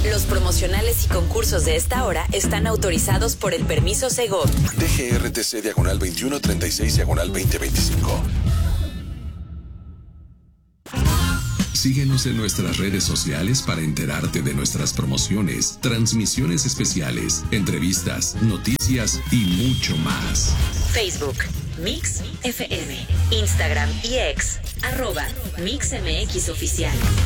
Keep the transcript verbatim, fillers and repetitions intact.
Los promocionales y concursos de esta hora están autorizados por el permiso Segov. D G R T C diagonal veintiuno treinta y seis diagonal veinte veinticinco. Síguenos en nuestras redes sociales para enterarte de nuestras promociones, transmisiones especiales, entrevistas, noticias y mucho más. Facebook, Mix F M. Instagram y X, arroba Mix M X Oficial.